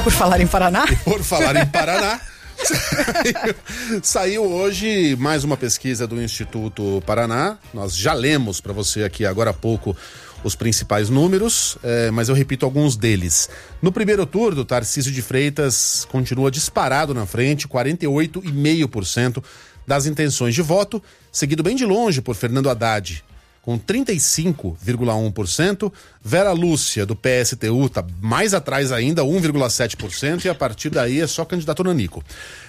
Por falar em Paraná? Por falar em Paraná, saiu hoje mais uma pesquisa do Instituto Paraná. Nós já lemos para você aqui agora há pouco os principais números, mas eu repito alguns deles. No primeiro turno, Tarcísio de Freitas continua disparado na frente, 48,5% das intenções de voto, seguido bem de longe por Fernando Haddad, com 35,1%. Vera Lúcia, do PSTU, está mais atrás ainda, 1,7%, e a partir daí é só candidato nanico.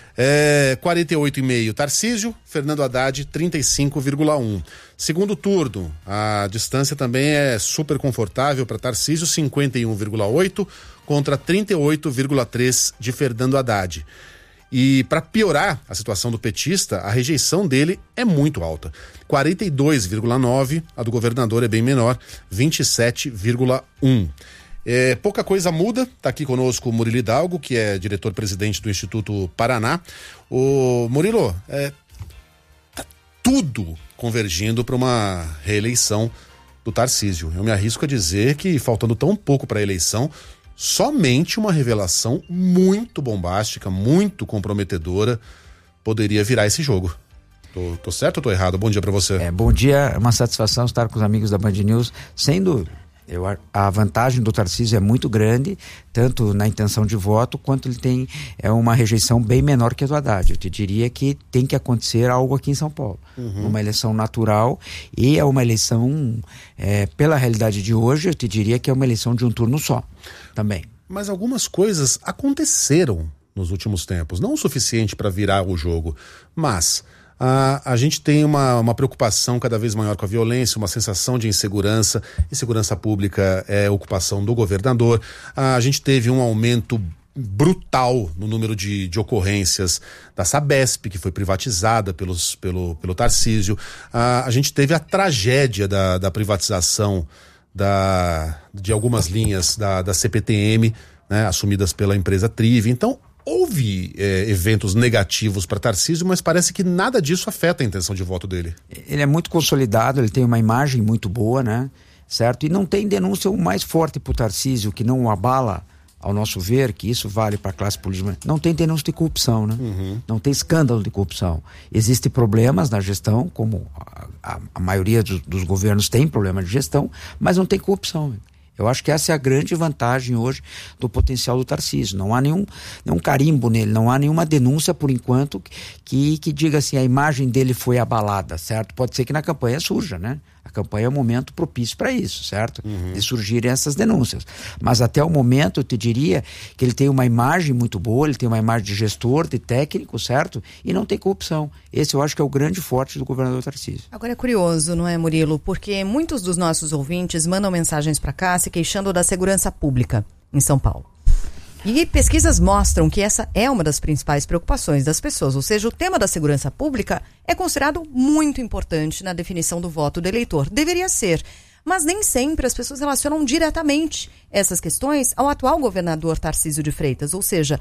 48,5% Tarcísio, Fernando Haddad 35,1%. Segundo turno, a distância também é super confortável para Tarcísio, 51,8% contra 38,3% de Fernando Haddad. E para piorar a situação do petista, a rejeição dele é muito alta, 42,9%, a do governador é bem menor, 27,1%. Pouca coisa muda. Tá aqui conosco o Murilo Hidalgo, que é diretor-presidente do Instituto Paraná. O Murilo, tá tudo convergindo para uma reeleição do Tarcísio. Eu me arrisco a dizer que, faltando tão pouco para a eleição, somente uma revelação muito bombástica, muito comprometedora, poderia virar esse jogo. Tô certo ou tô errado? Bom dia para você. Bom dia, é uma satisfação estar com os amigos da Band News, sem dúvida. A vantagem do Tarcísio é muito grande, tanto na intenção de voto, quanto ele tem uma rejeição bem menor que a do Haddad. Eu te diria que tem que acontecer algo aqui em São Paulo. Uma eleição natural, e é uma eleição, pela realidade de hoje, eu te diria que é uma eleição de um turno só, também. Mas algumas coisas aconteceram nos últimos tempos, não o suficiente para virar o jogo, mas a gente tem uma preocupação cada vez maior com a violência, uma sensação de insegurança. Insegurança pública é ocupação do governador. A gente teve um aumento brutal no número de ocorrências da Sabesp, que foi privatizada pelo Tarcísio. A gente teve a tragédia da privatização de algumas linhas da CPTM, né, assumidas pela empresa Trive. Então, houve eventos negativos para Tarcísio, mas parece que nada disso afeta a intenção de voto dele. Ele é muito consolidado, ele tem uma imagem muito boa, né? Certo? E não tem denúncia mais forte para o Tarcísio, que não o abala, ao nosso ver, que isso vale para a classe política. Não tem denúncia de corrupção, né? Não tem escândalo de corrupção. Existem problemas na gestão, como a maioria dos governos tem problema de gestão, mas não tem corrupção. Eu acho que essa é a grande vantagem hoje do potencial do Tarcísio. Não há nenhum carimbo nele, não há nenhuma denúncia, por enquanto, que diga assim, a imagem dele foi abalada, certo? Pode ser que na campanha surja, né? A campanha é um momento propício para isso, certo? De surgirem essas denúncias. Mas até o momento eu te diria que ele tem uma imagem muito boa, ele tem uma imagem de gestor, de técnico, certo? E não tem corrupção. Esse eu acho que é o grande forte do governador Tarcísio. Agora é curioso, não é, Murilo? Porque muitos dos nossos ouvintes mandam mensagens para cá se queixando da segurança pública em São Paulo. E pesquisas mostram que essa é uma das principais preocupações das pessoas, ou seja, o tema da segurança pública é considerado muito importante na definição do voto do eleitor. Deveria ser, mas nem sempre as pessoas relacionam diretamente essas questões ao atual governador Tarcísio de Freitas, ou seja,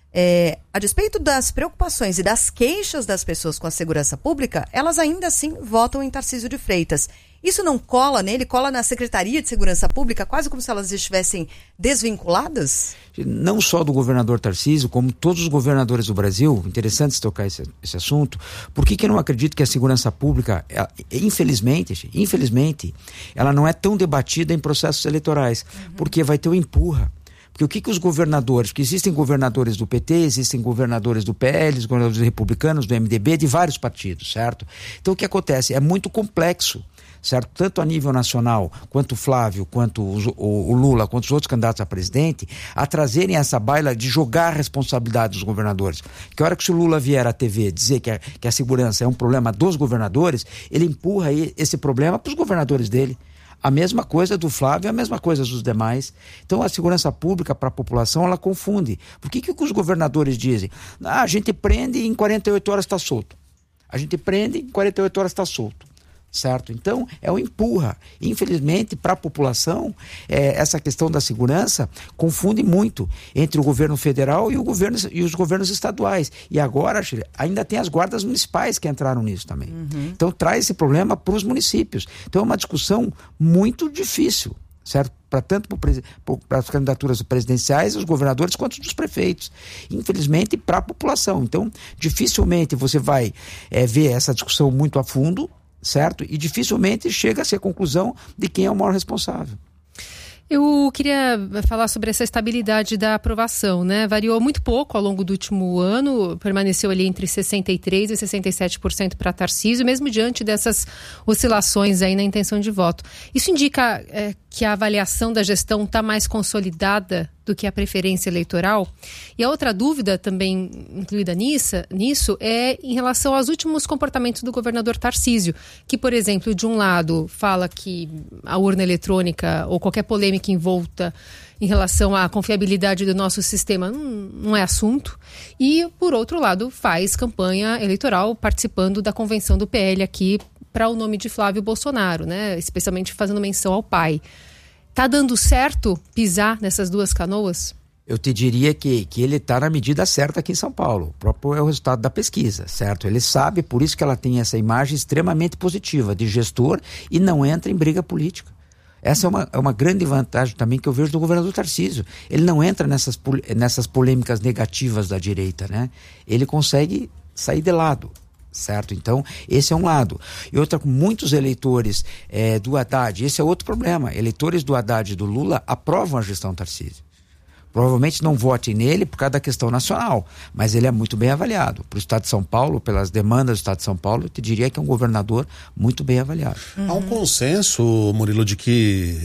a despeito das preocupações e das queixas das pessoas com a segurança pública, elas ainda assim votam em Tarcísio de Freitas. Isso não cola nele, cola na Secretaria de Segurança Pública, quase como se elas estivessem desvinculadas? Não só do governador Tarcísio, como todos os governadores do Brasil. Interessante tocar esse assunto. Por que eu não acredito que a segurança pública, infelizmente, ela não é tão debatida em processos eleitorais? Porque vai ter o empurra. Porque o que os governadores, porque existem governadores do PT, existem governadores do PL, governadores republicanos, do MDB, de vários partidos, certo? Então o que acontece? É muito complexo, certo? Tanto a nível nacional, quanto o Flávio, quanto o Lula, quanto os outros candidatos a presidente, a trazerem essa baila de jogar a responsabilidade dos governadores. Que a hora que o Lula vier à TV dizer que a segurança é um problema dos governadores, ele empurra esse problema para os governadores dele. A mesma coisa do Flávio, a mesma coisa dos demais. Então a segurança pública para a população, ela confunde. Por que os governadores dizem? A gente prende e em 48 horas está solto. A gente prende e em 48 horas está solto. Certo? Então, é o empurra. Infelizmente, para a população, essa questão da segurança confunde muito entre o governo federal e os governos estaduais. E agora, ainda tem as guardas municipais que entraram nisso também. Então, traz esse problema para os municípios. Então, é uma discussão muito difícil, certo? tanto para as candidaturas presidenciais, os governadores, quanto dos prefeitos. Infelizmente, para a população. Então, dificilmente você vai ver essa discussão muito a fundo, certo? E dificilmente chega-se à conclusão de quem é o maior responsável. Eu queria falar sobre essa estabilidade da aprovação, né? Variou muito pouco ao longo do último ano, permaneceu ali entre 63% e 67% para Tarcísio, mesmo diante dessas oscilações aí na intenção de voto. Isso indica que a avaliação da gestão está mais consolidada do que a preferência eleitoral? E a outra dúvida também incluída nisso é em relação aos últimos comportamentos do governador Tarcísio, que, por exemplo, de um lado fala que a urna eletrônica ou qualquer polêmica envolta em relação à confiabilidade do nosso sistema não é assunto, e, por outro lado, faz campanha eleitoral participando da convenção do PL aqui para o nome de Flávio Bolsonaro, né? Especialmente fazendo menção ao pai. Tá dando certo pisar nessas duas canoas? Eu te diria que ele está na medida certa aqui em São Paulo. O próprio é o resultado da pesquisa, certo? Ele sabe, por isso que ela tem essa imagem extremamente positiva de gestor e não entra em briga política. Essa é uma grande vantagem também que eu vejo do governador Tarcísio. Ele não entra nessas polêmicas negativas da direita, né? Ele consegue sair de lado. Certo? Então, esse é um lado. E outra, muitos eleitores do Haddad, esse é outro problema. Eleitores do Haddad e do Lula aprovam a gestão Tarcísio. Provavelmente não votem nele por causa da questão nacional, mas ele é muito bem avaliado. Para o Estado de São Paulo, pelas demandas do Estado de São Paulo, eu te diria que é um governador muito bem avaliado. Há um consenso, Murilo, de que...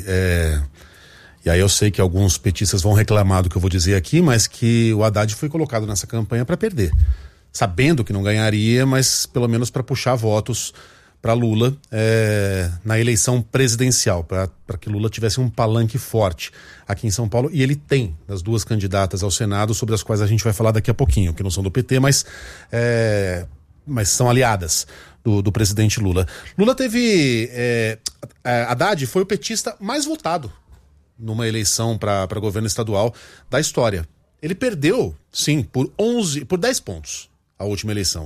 E aí eu sei que alguns petistas vão reclamar do que eu vou dizer aqui, mas que o Haddad foi colocado nessa campanha para perder. Sabendo que não ganharia, mas pelo menos para puxar votos para Lula na eleição presidencial, para que Lula tivesse um palanque forte aqui em São Paulo. E ele tem as duas candidatas ao Senado, sobre as quais a gente vai falar daqui a pouquinho, que não são do PT, mas são aliadas do presidente Lula. Lula teve... Haddad foi o petista mais votado numa eleição para governo estadual da história. Ele perdeu, sim, por 10 pontos. A última eleição,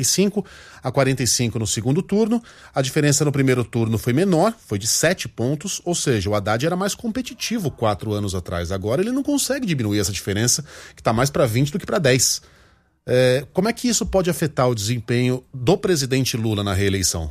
55-45 no segundo turno. A diferença no primeiro turno foi menor, foi de 7 pontos, ou seja, o Haddad era mais competitivo 4 anos atrás. Agora ele não consegue diminuir essa diferença, que está mais para 20 do que para 10. Como é que isso pode afetar o desempenho do presidente Lula na reeleição?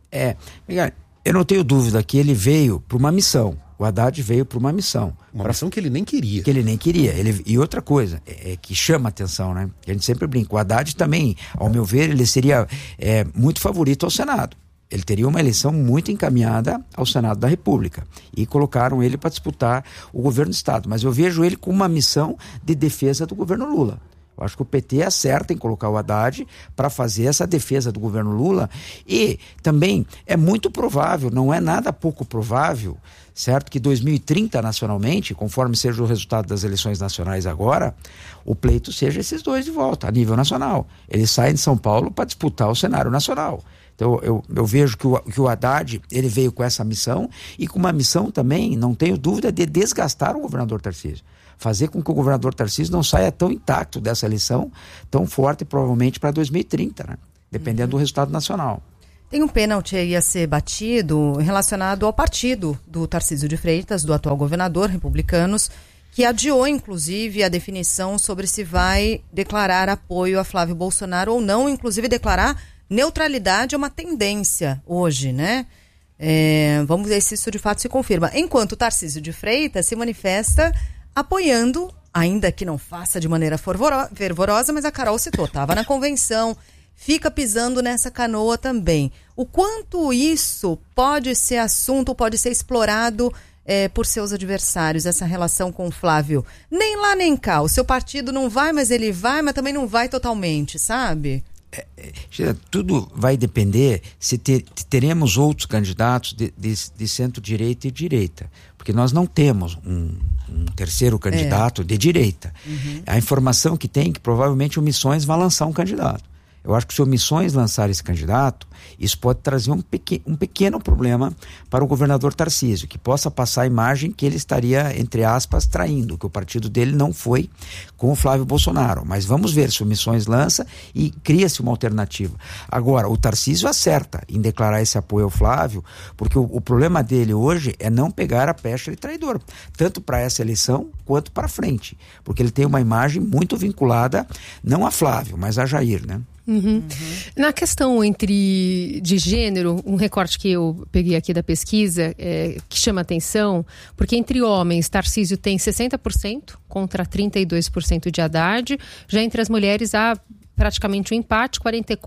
Eu não tenho dúvida que ele veio para uma missão. O Haddad veio para uma missão. Uma missão que ele nem queria. E outra coisa, que chama atenção, né? A gente sempre brinca. O Haddad também, ao meu ver, ele seria muito favorito ao Senado. Ele teria uma eleição muito encaminhada ao Senado da República. E colocaram ele para disputar o governo do Estado. Mas eu vejo ele com uma missão de defesa do governo Lula. Eu acho que o PT acerta em colocar o Haddad para fazer essa defesa do governo Lula. E também é muito provável, não é nada pouco provável, certo, que 2030 nacionalmente, conforme seja o resultado das eleições nacionais agora, o pleito seja esses dois de volta, a nível nacional. Eles saem de São Paulo para disputar o cenário nacional. Então eu vejo que o Haddad, ele veio com essa missão e com uma missão também, não tenho dúvida, de desgastar o governador Tarcísio. Fazer com que o governador Tarcísio não saia tão intacto dessa eleição, tão forte provavelmente para 2030, né? Dependendo do resultado nacional. Tem um pênalti aí a ser batido relacionado ao partido do Tarcísio de Freitas, do atual governador, Republicanos, que adiou inclusive a definição sobre se vai declarar apoio a Flávio Bolsonaro ou não, inclusive declarar neutralidade é uma tendência hoje, né? Vamos ver se isso de fato se confirma. Enquanto o Tarcísio de Freitas se manifesta apoiando, ainda que não faça de maneira fervorosa, mas a Carol citou, estava na convenção, fica pisando nessa canoa também. O quanto isso pode ser assunto, pode ser explorado por seus adversários, essa relação com o Flávio? Nem lá nem cá, o seu partido não vai, mas ele vai, mas também não vai totalmente, sabe? Tudo vai depender se teremos outros candidatos de centro-direita e direita, porque nós não temos um terceiro candidato de direita. A informação que tem que provavelmente o Missões vai lançar um candidato. Eu acho que se o Missões lançar esse candidato, isso pode trazer um pequeno problema para o governador Tarcísio, que possa passar a imagem que ele estaria, entre aspas, traindo, que o partido dele não foi com o Flávio Bolsonaro. Mas vamos ver se o Missões lança e cria-se uma alternativa. Agora, o Tarcísio acerta em declarar esse apoio ao Flávio, porque o problema dele hoje é não pegar a pecha de traidor, tanto para essa eleição quanto para frente, porque ele tem uma imagem muito vinculada, não a Flávio, mas a Jair, né? Na questão de gênero, um recorte que eu peguei aqui da pesquisa que chama atenção, porque entre homens, Tarcísio tem 60% contra 32% de Haddad, já entre as mulheres há praticamente um empate,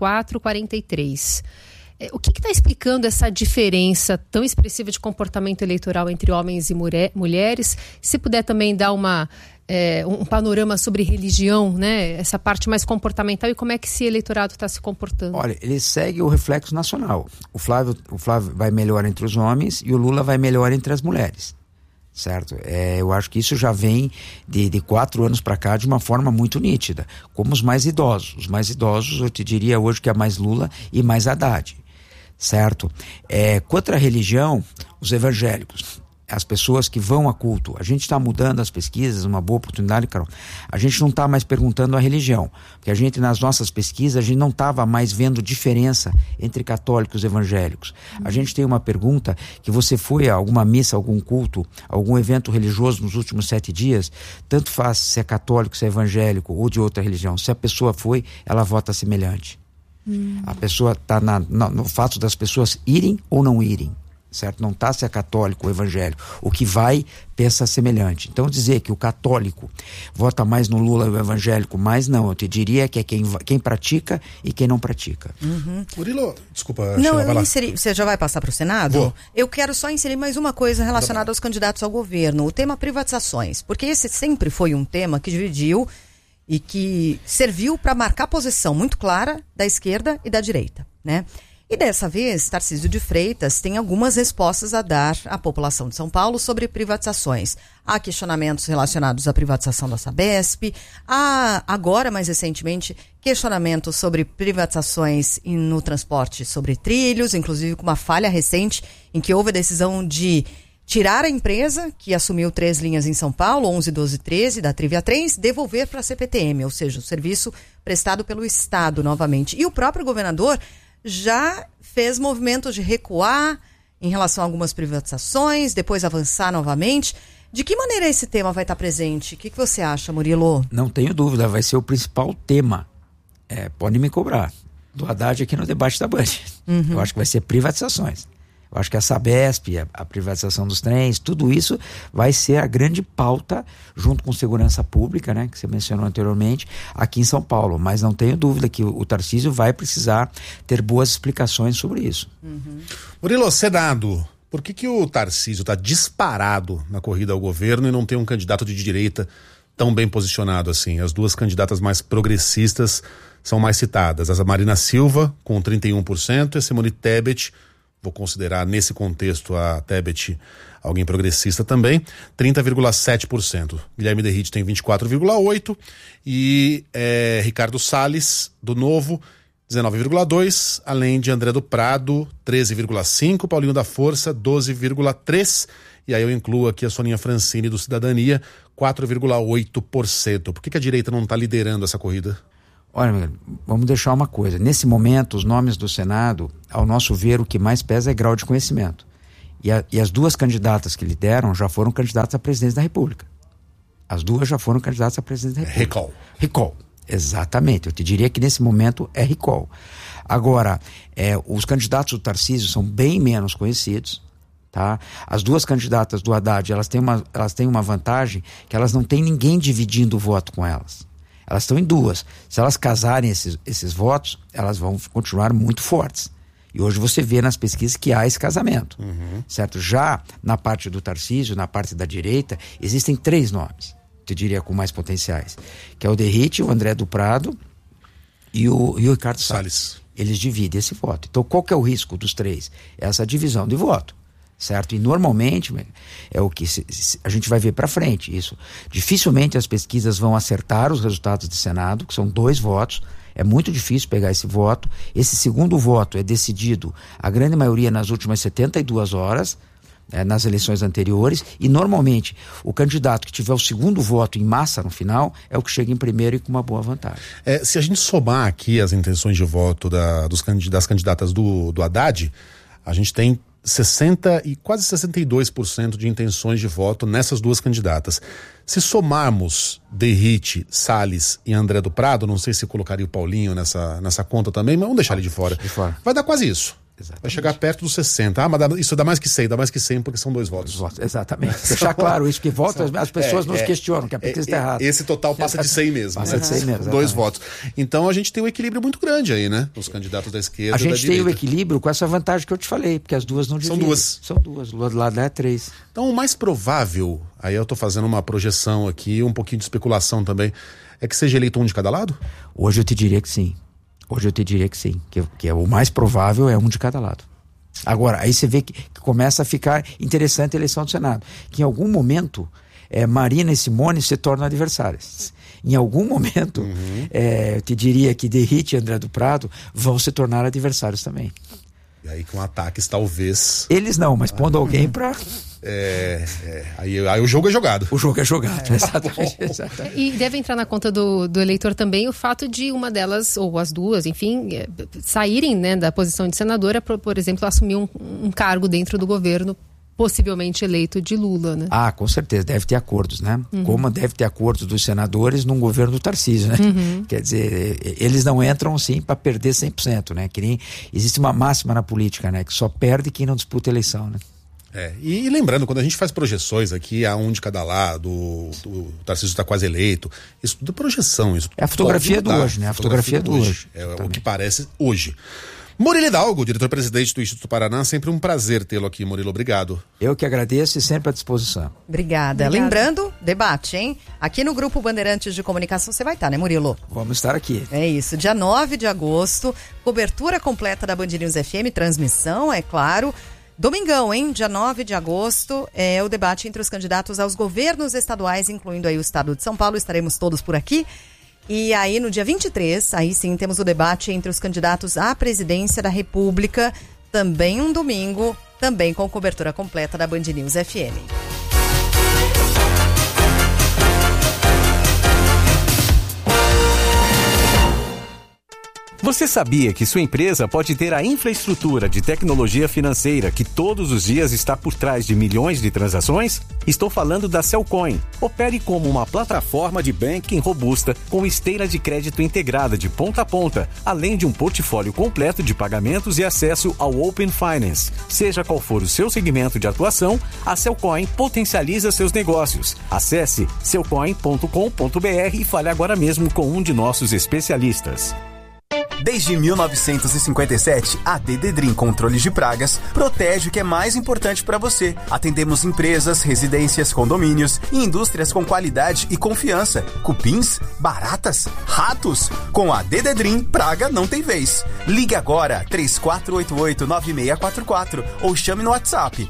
44-43%. O que está explicando essa diferença tão expressiva de comportamento eleitoral entre homens e mulheres? Se puder também dar um panorama sobre religião, né? Essa parte mais comportamental e como é que esse eleitorado está se comportando. Olha, ele segue o reflexo nacional. O Flávio vai melhor entre os homens e o Lula vai melhor entre as mulheres. Certo? Eu acho que isso já vem de 4 anos para cá de uma forma muito nítida. Como os mais idosos. Os mais idosos, eu te diria hoje que é mais Lula e mais Haddad. Certo? Quanto à religião, os evangélicos, as pessoas que vão a culto, a gente está mudando as pesquisas, uma boa oportunidade, Carol. A gente não está mais perguntando a religião, porque a gente, nas nossas pesquisas, a gente não estava mais vendo diferença entre católicos e evangélicos. A gente tem uma pergunta, que você foi a alguma missa, algum culto, algum evento religioso nos últimos 7 dias, tanto faz se é católico, se é evangélico ou de outra religião. Se a pessoa foi, ela vota semelhante. A pessoa está no fato das pessoas irem ou não irem, certo? Não está se é católico ou evangélico. O que vai, pensa semelhante. Então dizer que o católico vota mais no Lula e o evangélico mais, não. Eu te diria que é quem pratica e quem não pratica. Murilo, desculpa. Não, eu inseri, você já vai passar para o Senado? Vou. Eu quero só inserir mais uma coisa relacionada aos candidatos ao governo. O tema privatizações. Porque esse sempre foi um tema que dividiu e que serviu para marcar posição muito clara da esquerda e da direita, né? E dessa vez, Tarcísio de Freitas tem algumas respostas a dar à população de São Paulo sobre privatizações. Há questionamentos relacionados à privatização da Sabesp, há agora, mais recentemente, questionamentos sobre privatizações no transporte sobre trilhos, inclusive com uma falha recente em que houve a decisão de tirar a empresa que assumiu 3 linhas em São Paulo, 11, 12 e 13, da Trivia Trens, devolver para a CPTM, ou seja, o serviço prestado pelo Estado novamente. E o próprio governador já fez movimentos de recuar em relação a algumas privatizações, depois avançar novamente. De que maneira esse tema vai estar presente? O que você acha, Murilo? Não tenho dúvida, vai ser o principal tema. Pode me cobrar. Do Haddad aqui no debate da Band. Eu acho que vai ser privatizações. Eu acho que a Sabesp, a privatização dos trens, tudo isso vai ser a grande pauta, junto com segurança pública, né, que você mencionou anteriormente, aqui em São Paulo. Mas não tenho dúvida que o Tarcísio vai precisar ter boas explicações sobre isso. Murilo, Senado, por que o Tarcísio está disparado na corrida ao governo e não tem um candidato de direita tão bem posicionado assim? As duas candidatas mais progressistas são mais citadas. A Marina Silva, com 31%, e a Simone Tebet, vou considerar nesse contexto a Tebet alguém progressista também, 30,7%. Guilherme Derrite tem 24,8% e Ricardo Salles, do Novo, 19,2%, além de André do Prado, 13,5%, Paulinho da Força, 12,3%, e aí eu incluo aqui a Soninha Francini, do Cidadania, 4,8%. Por que a direita não está liderando essa corrida? Olha, amigo, vamos deixar uma coisa. Nesse momento, os nomes do Senado, ao nosso ver, o que mais pesa é grau de conhecimento. E as duas candidatas que lideram já foram candidatas à presidência da República. As duas já foram candidatas à presidência da República. Recall. Exatamente. Eu te diria que nesse momento é recall. Agora, os candidatos do Tarcísio são bem menos conhecidos. Tá? As duas candidatas do Haddad, elas têm uma vantagem que elas não têm ninguém dividindo o voto com elas. Elas estão em duas. Se elas casarem esses votos, elas vão continuar muito fortes. E hoje você vê nas pesquisas que há esse casamento. Certo? Já na parte do Tarcísio, na parte da direita, existem 3 nomes, eu diria, com mais potenciais. Que é o Derrite, o André do Prado e o Ricardo Salles. Eles dividem esse voto. Então qual que é o risco dos 3? Essa divisão de voto. Certo? E normalmente é o que a gente vai ver para frente isso. Dificilmente as pesquisas vão acertar os resultados do Senado, que são 2 votos. É muito difícil pegar esse voto. Esse segundo voto é decidido, a grande maioria, nas últimas 72 horas, nas eleições anteriores, e normalmente o candidato que tiver o segundo voto em massa no final é o que chega em primeiro e com uma boa vantagem. Se a gente somar aqui as intenções de voto das candidatas do Haddad, a gente tem 60% e quase 62% de intenções de voto nessas duas candidatas. Se somarmos Derrite, Salles e André do Prado, não sei se colocaria o Paulinho nessa conta também, mas vamos deixar ele de fora. Vai dar quase isso. Exatamente. Vai chegar perto dos 60. Mas isso dá mais que 100, porque são 2 votos. Exatamente. Deixar claro isso, que votos as pessoas nos questionam, que a pesquisa está errada. Esse total passa de 100 mesmo. Passa de 100 mesmo. 2 votos. Então a gente tem um equilíbrio muito grande aí, né? Os candidatos da esquerda e da direita. A gente tem o equilíbrio com essa vantagem que eu te falei, porque as duas não dividem. São duas. O lado lá é 3. Então o mais provável, aí eu tô fazendo uma projeção aqui, um pouquinho de especulação também, é que seja eleito um de cada lado? Hoje eu te diria que sim. Que é o mais provável é um de cada lado. Agora, aí você vê que começa a ficar interessante a eleição do Senado. Que em algum momento, Marina e Simone se tornam adversárias. Em algum momento, eu te diria que Derrite e André do Prado vão se tornar adversários também. E aí com ataques talvez... Eles não, mas pondo alguém para... Aí o jogo é jogado. O jogo é jogado, exatamente. E deve entrar na conta do eleitor também o fato de uma delas, ou as duas, enfim, saírem, né, da posição de senadora, por exemplo, assumir um cargo dentro do governo, possivelmente eleito de Lula, né? Com certeza, deve ter acordos, né? Como deve ter acordos dos senadores num governo do Tarcísio, né? Quer dizer, eles não entram sim para perder 100%, né? Que nem existe uma máxima na política, né? Que só perde quem não disputa eleição, né? E lembrando, quando a gente faz projeções aqui, há um de cada lado, o Tarcísio está quase eleito, isso tudo é projeção. Isso é a fotografia do hoje, né? A fotografia do hoje. É o que parece hoje. Murilo Hidalgo, diretor-presidente do Instituto Paraná, sempre um prazer tê-lo aqui, Murilo, obrigado. Eu que agradeço e sempre à disposição. Obrigada. Lembrando, debate, hein? Aqui no Grupo Bandeirantes de Comunicação você vai estar, né, Murilo? Vamos estar aqui. É isso, dia 9 de agosto, cobertura completa da Band News FM, transmissão, é claro. Domingão, hein? Dia 9 de agosto, é o debate entre os candidatos aos governos estaduais, incluindo aí o estado de São Paulo, estaremos todos por aqui. E aí, no dia 23, aí sim, temos o debate entre os candidatos à presidência da República, também um domingo, também com cobertura completa da Band News FM. Você sabia que sua empresa pode ter a infraestrutura de tecnologia financeira que todos os dias está por trás de milhões de transações? Estou falando da Cellcoin. Opere como uma plataforma de banking robusta com esteira de crédito integrada de ponta a ponta, além de um portfólio completo de pagamentos e acesso ao Open Finance. Seja qual for o seu segmento de atuação, a Cellcoin potencializa seus negócios. Acesse cellcoin.com.br e fale agora mesmo com um de nossos especialistas. Desde 1957, a Dededrim Controles de Pragas protege o que é mais importante para você. Atendemos empresas, residências, condomínios e indústrias com qualidade e confiança. Cupins, baratas, ratos. Com a Dededrim, praga não tem vez. Ligue agora 3488-9644 ou chame no WhatsApp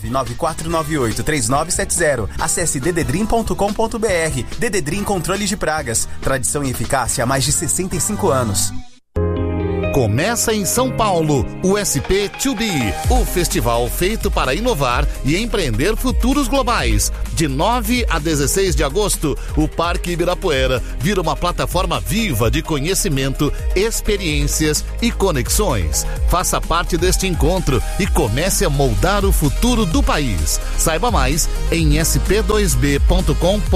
99498-3970. Acesse dededrim.com.br. Dededrim Controles de Pragas. Tradição e eficácia há mais de 65 anos. Começa em São Paulo, o SP2B, o festival feito para inovar e empreender futuros globais. De 9 a 16 de agosto, o Parque Ibirapuera vira uma plataforma viva de conhecimento, experiências e conexões. Faça parte deste encontro e comece a moldar o futuro do país. Saiba mais em sp2b.com.br.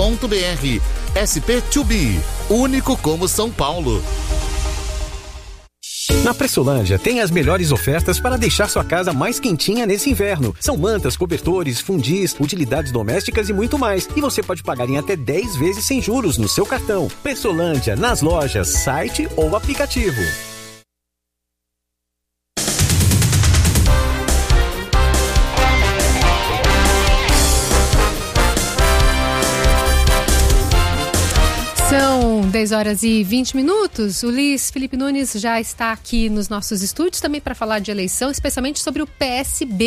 SP2B, único como São Paulo. Na Pressolândia tem as melhores ofertas para deixar sua casa mais quentinha nesse inverno. São mantas, cobertores, fundis, utilidades domésticas e muito mais. E você pode pagar em até 10 vezes sem juros no seu cartão. Pressolândia, nas lojas, site ou aplicativo. São 10 horas e 20 minutos. O Luiz Felipe Nunes já está aqui nos nossos estúdios também para falar de eleição, especialmente sobre o PSB,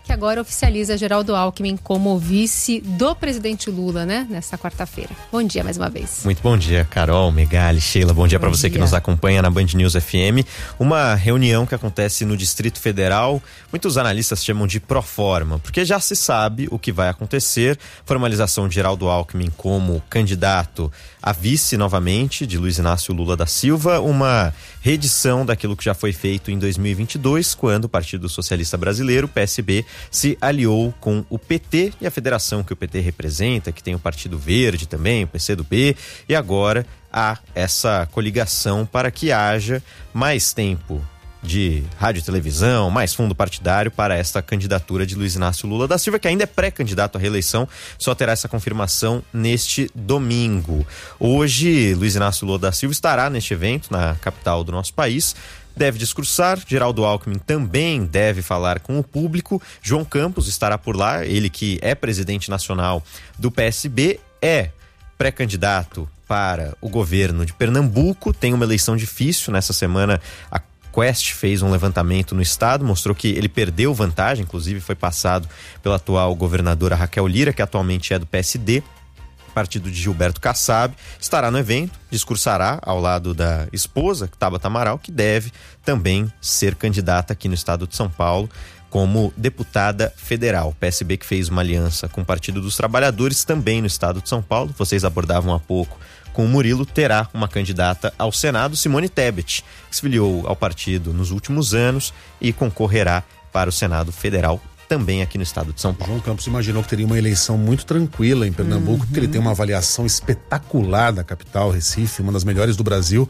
que agora oficializa Geraldo Alckmin como vice do presidente Lula, né? Nesta quarta-feira. Bom dia mais uma vez. Muito bom dia, Carol, Megali, Sheila. Bom dia para você que nos acompanha na Band News FM. Uma reunião que acontece no Distrito Federal. Muitos analistas chamam de proforma, porque já se sabe o que vai acontecer. Formalização de Geraldo Alckmin como candidato a vice novamente de Luiz Inácio Lula da Silva. Uma reedição daquilo que já foi feito em 2022, quando o Partido Socialista Brasileiro, PSB, se aliou com o PT e a federação que o PT representa, que tem o Partido Verde também, o PCdoB, e agora há essa coligação para que haja mais tempo de rádio e televisão, mais fundo partidário para esta candidatura de Luiz Inácio Lula da Silva, que ainda é pré-candidato à reeleição, só terá essa confirmação neste domingo. Hoje, Luiz Inácio Lula da Silva estará neste evento na capital do nosso país, deve discursar. Geraldo Alckmin também deve falar com o público. João Campos estará por lá, ele que é presidente nacional do PSB, é pré-candidato para o governo de Pernambuco, tem uma eleição difícil. Nessa semana a Quest fez um levantamento no estado, mostrou que ele perdeu vantagem, inclusive foi passado pela atual governadora Raquel Lira, que atualmente é do PSD, partido de Gilberto Kassab. Estará no evento, discursará ao lado da esposa, Tabata Amaral, que deve também ser candidata aqui no estado de São Paulo como deputada federal. O PSB que fez uma aliança com o Partido dos Trabalhadores também no estado de São Paulo, vocês abordavam há pouco com o Murilo, terá uma candidata ao Senado, Simone Tebet, que se filiou ao partido nos últimos anos e concorrerá para o Senado Federal também aqui no estado de São Paulo. João Campos imaginou que teria uma eleição muito tranquila em Pernambuco, porque ele tem uma avaliação espetacular da capital, Recife, uma das melhores do Brasil,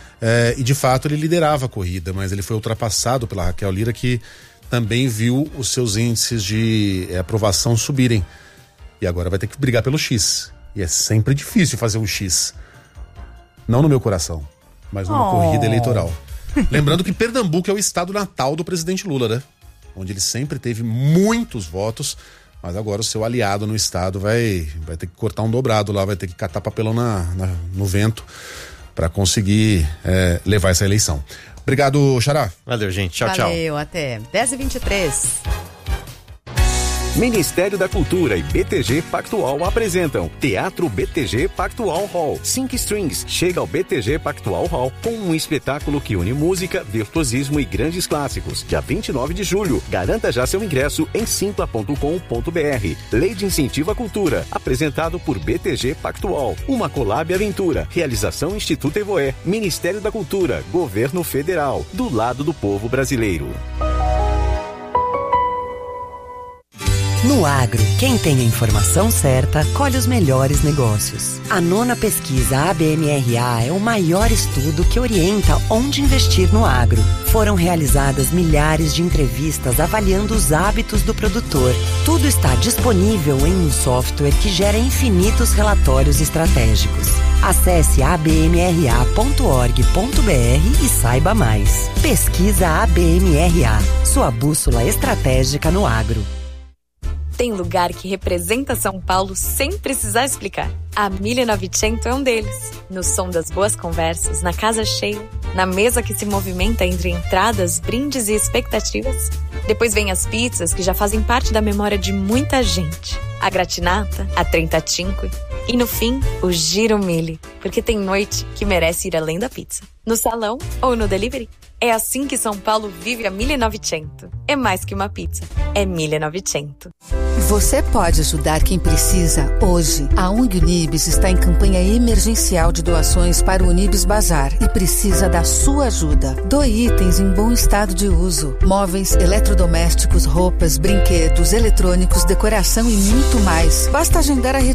e de fato ele liderava a corrida, mas ele foi ultrapassado pela Raquel Lira, que também viu os seus índices de aprovação subirem, e agora vai ter que brigar pelo X, e é sempre difícil fazer um X, não no meu coração, mas numa corrida eleitoral. Lembrando que Pernambuco é o estado natal do presidente Lula, né? Onde ele sempre teve muitos votos, mas agora o seu aliado no estado vai ter que cortar um dobrado lá, vai ter que catar papelão no vento para conseguir levar essa eleição. Obrigado, Xará. Valeu, gente. Tchau, tchau. Valeu, até 10h23. Ministério da Cultura e BTG Pactual apresentam Teatro BTG Pactual Hall. 5 Strings chega ao BTG Pactual Hall com um espetáculo que une música, virtuosismo e grandes clássicos. Dia 29 de julho. Garanta já seu ingresso em simpla.com.br. Lei de Incentivo à Cultura. Apresentado por BTG Pactual. Uma collab aventura. Realização Instituto Evoé. Ministério da Cultura. Governo Federal. Do lado do povo brasileiro. No agro, quem tem a informação certa, colhe os melhores negócios. A 9ª pesquisa ABMRA é o maior estudo que orienta onde investir no agro. Foram realizadas milhares de entrevistas avaliando os hábitos do produtor. Tudo está disponível em um software que gera infinitos relatórios estratégicos. Acesse abmra.org.br e saiba mais. Pesquisa ABMRA, sua bússola estratégica no agro. Tem lugar que representa São Paulo sem precisar explicar. A 1900 é um deles. No som das boas conversas, na casa cheia, na mesa que se movimenta entre entradas, brindes e expectativas. Depois vem as pizzas que já fazem parte da memória de muita gente. A gratinata, a trentacinque e no fim, o giro mille, porque tem noite que merece ir além da pizza. No salão ou no delivery. É assim que São Paulo vive a 1900. É mais que uma pizza, é 1900. Você pode ajudar quem precisa hoje. A ONG Unibis está em campanha emergencial de doações para o Unibis Bazar e precisa da sua ajuda. Doe itens em bom estado de uso. Móveis, eletrodomésticos, roupas, brinquedos, eletrônicos, decoração e muito mais. Basta agendar a